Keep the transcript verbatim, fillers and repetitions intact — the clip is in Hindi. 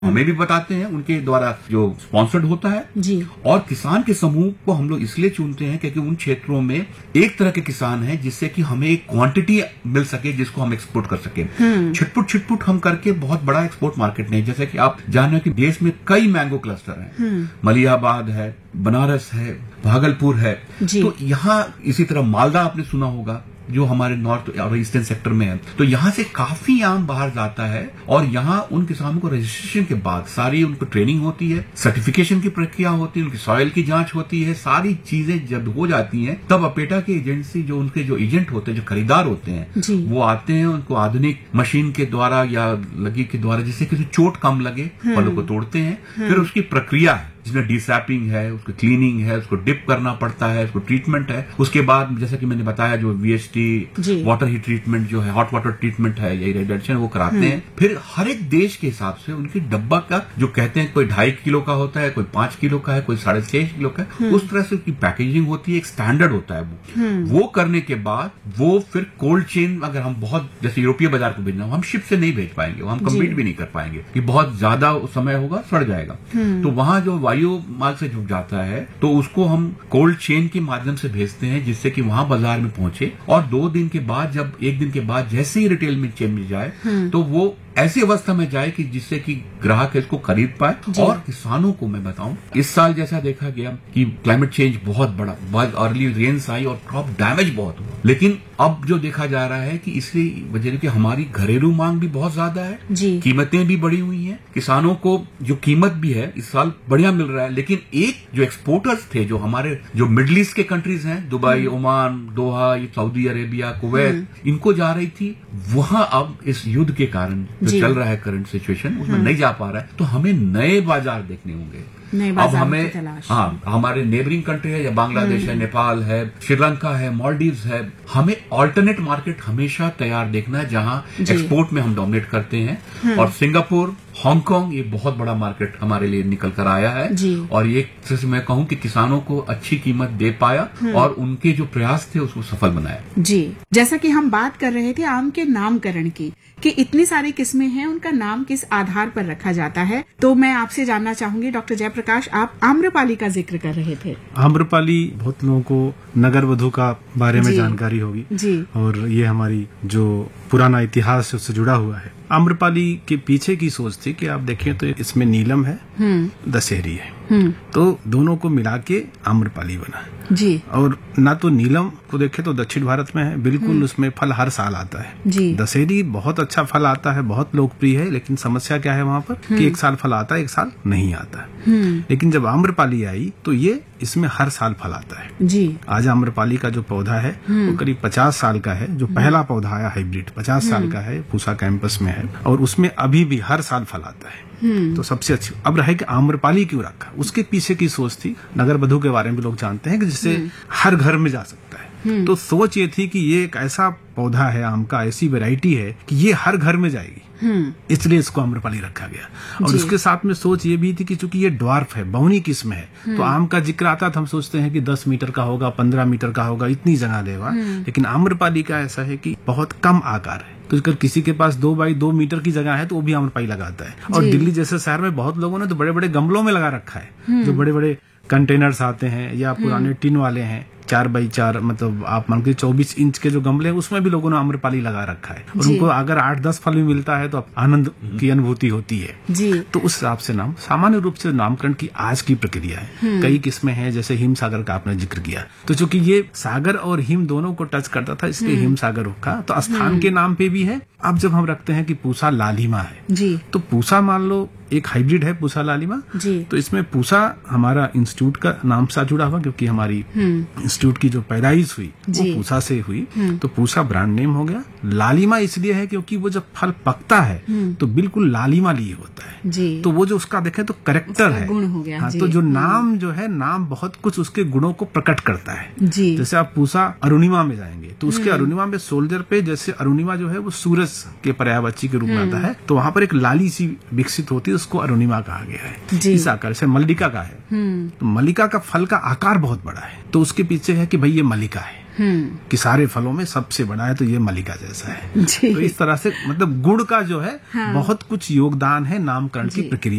हमें भी बताते हैं, उनके द्वारा जो स्पॉन्सर्ड होता है जी। और किसान के समूह को हम लोग इसलिए चुनते हैं क्योंकि उन क्षेत्रों में एक तरह के किसान हैं जिससे कि हमें एक क्वांटिटी मिल सके जिसको हम एक्सपोर्ट कर सके। छिटपुट छिटपुट हम करके बहुत बड़ा एक्सपोर्ट मार्केट नहीं, जैसे कि आप जान रहे कि देश में कई मैंगो क्लस्टर हैं, मलियाबाद है, बनारस है, भागलपुर है, तो यहाँ इसी तरह मालदा आपने सुना होगा जो हमारे नॉर्थ और ईस्टर्न सेक्टर में है। तो यहाँ से काफी आम बाहर जाता है और यहाँ उन किसानों को रजिस्ट्रेशन के बाद सारी उनको ट्रेनिंग होती है, सर्टिफिकेशन की प्रक्रिया होती है, उनकी सॉइल की जांच होती है, सारी चीजें जब हो जाती हैं तब अपेटा की एजेंसी जो उनके जो एजेंट होते हैं, जो खरीदार होते हैं, वो आते हैं, उनको आधुनिक मशीन के द्वारा या लगी के द्वारा जिससे किसी चोट कम लगे फलों को तोड़ते हैं। फिर उसकी प्रक्रिया है जिसमें डिसैपिंग है, उसको क्लीनिंग है, उसको डिप करना पड़ता है, उसको ट्रीटमेंट है। उसके बाद जैसा कि मैंने बताया जो वीएचटी वाटर हीट ट्रीटमेंट जो है, हॉट वाटर ट्रीटमेंट है या इरिगेशन वो कराते हैं। फिर हर एक देश के हिसाब से उनकी डब्बा का जो कहते हैं कोई ढाई किलो का होता है, कोई पांच किलो का है, कोई साढ़े छह किलो का है, उस तरह से उसकी पैकेजिंग होती है, एक स्टैंडर्ड होता है वो वो करने के बाद वो फिर कोल्ड चेन, अगर हम बहुत जैसे यूरोपीय बाजार को भेजना हो, हम शिप से नहीं भेज पाएंगे, हम कम्पीट भी नहीं कर पाएंगे कि बहुत ज्यादा समय होगा, सड़ जाएगा। तो वहां जो वायु मार्ग से जुड़ जाता है तो उसको हम कोल्ड चेन के माध्यम से भेजते हैं जिससे कि वहां बाजार में पहुंचे और दो दिन के बाद, जब एक दिन के बाद जैसे ही रिटेल में चेन में जाए तो वो ऐसी अवस्था में जाए कि जिससे कि ग्राहक इसको खरीद पाए। और किसानों को मैं बताऊं, इस साल जैसा देखा गया कि क्लाइमेट चेंज बहुत बड़ा, बहुत अर्ली रेन्स आई और क्रॉप डैमेज बहुत हुआ, लेकिन अब जो देखा जा रहा है कि इसलिए वजह कि हमारी घरेलू मांग भी बहुत ज्यादा है, कीमतें भी बढ़ी हुई हैं, किसानों को जो कीमत भी है इस साल बढ़िया मिल रहा है। लेकिन एक जो एक्सपोर्टर्स थे, जो हमारे जो मिडिल ईस्ट के कंट्रीज हैं, दुबई, ओमान, दोहा, सऊदी अरेबिया, कुवैत, इनको जा रही थी, वहां अब इस युद्ध के कारण जो चल रहा है करंट सिचुएशन, उसमें नहीं जा पा रहा है। तो हमें नए बाजार देखने होंगे। अब हमें हाँ हमारे नेबरिंग कंट्री है, या बांग्लादेश है, नेपाल है, श्रीलंका है, मालदीव्स है, हमें ऑल्टरनेट मार्केट हमेशा तैयार देखना है जहां एक्सपोर्ट में हम डोमिनेट करते हैं। और सिंगापुर, हांगकांग, ये बहुत बड़ा मार्केट हमारे लिए निकल कर आया है और ये से मैं कहूं कि किसानों को अच्छी कीमत दे पाया और उनके जो प्रयास थे उसको सफल बनाया। जी, जैसा कि हम बात कर रहे थे आम के नामकरण की, कि इतनी सारी किस्में हैं, उनका नाम किस आधार पर रखा जाता है, तो मैं आपसे जानना चाहूंगी डॉक्टर जयप्रकाश, आप आम्रपाली का जिक्र कर रहे थे। आम्रपाली बहुत लोगों को नगर वधु का बारे में जानकारी होगी जी। और ये हमारी जो पुराना इतिहास है उससे जुड़ा हुआ है। आम्रपाली के पीछे की सोच थी कि आप देखें तो इसमें नीलम है, दशहरी है, तो दोनों को मिला के आम्रपाली बना जी। और ना तो नीलम को देखे तो दक्षिण भारत में है, बिल्कुल उसमें फल हर साल आता है जी। दशहरी बहुत अच्छा फल आता है, बहुत लोकप्रिय है, लेकिन समस्या क्या है वहाँ पर कि एक साल फल आता है, एक साल नहीं आता है। लेकिन जब आम्रपाली आई तो ये इसमें हर साल फल आता है जी। आज आम्रपाली का जो पौधा है वो करीब पचास साल का है, जो पहला पौधा आया हाइब्रिड पचास साल का है, पूसा कैंपस में है और उसमें अभी भी हर साल फल आता है। तो सबसे अच्छी अब रहे कि आम्रपाली क्यों रखा, उसके पीछे की सोच थी, नगर वधु के बारे में लोग जानते हैं कि जिससे हर घर में जा सकता है। तो सोच ये थी कि ये एक ऐसा पौधा है आम का, ऐसी वैरायटी है कि ये हर घर में जाएगी, इसलिए इसको आम्रपाली रखा गया। और उसके साथ में सोच ये भी थी कि चूंकि ये ड्वार्फ है, बहुनी किस्म है, तो आम का जिक्र आता था हम सोचते हैं कि दस मीटर का होगा, पंद्रह मीटर का होगा, इतनी जगह लेगा, लेकिन आम्रपाली का ऐसा है कि बहुत कम आकार है। तो अगर किसी के पास दो बाई दो मीटर की जगह है तो वो भी आम्रपाली लगाता है। और दिल्ली जैसे शहर में बहुत लोगों ने तो बड़े बड़े गमलों में लगा रखा है, जो बड़े बड़े कंटेनर्स आते हैं या पुराने टिन वाले हैं, चार बाई चार मतलब आप मान के चौबीस इंच के जो गमले हैं उसमें भी लोगों ने आम्रपाली लगा रखा है और उनको अगर आठ दस फल भी मिलता है तो आनंद की अनुभूति होती है जी। तो उस हिसाब से नाम सामान्य रूप से नामकरण की आज की प्रक्रिया है। कई किस्में हैं, जैसे हिम सागर का आपने जिक्र किया, तो चूंकि ये सागर और हिम दोनों को टच करता था इसलिए हिम सागर रखा। तो स्थान के नाम पे भी है। अब जब हम रखते हैं कि पूसा लालिमा है जी, तो पूसा मान लो एक हाइब्रिड है पूसा लालिमा जी। तो इसमें पूसा हमारा इंस्टीट्यूट का नाम से जुड़ा हुआ, क्योंकि हमारी इंस्टीट्यूट की जो पैदाइश हुई वो पूसा से हुई, तो पूसा ब्रांड नेम हो गया। लालिमा इसलिए है क्योंकि वो जब फल पकता है तो बिल्कुल लालिमा लिए होता है जी। तो वो जो उसका देखे तो करेक्टर है, गुण हो गया हाँ, तो जो नाम जो है नाम बहुत कुछ उसके गुणों को प्रकट करता है जी। जैसे आप पूसा अरुणिमा में जाएंगे तो उसके अरुणिमा में सोल्जर पे जैसे अरुणिमा जो है वो सूरज के पर्यायवाची के रूप में आता है, तो वहां पर एक लाली सी विकसित होती है, उसको अरुणिमा कहा गया है। इस आकार से मल्लिका का है, तो मल्लिका का फल का आकार बहुत बड़ा है, तो उसके पीछे है कि भाई ये मल्लिका है कि सारे फलों में सबसे बड़ा है तो ये मलिका जैसा है। जी। तो इस तरह से मतलब गुड़ का जो है हाँ। बहुत कुछ योगदान है नामकरण की प्रक्रिया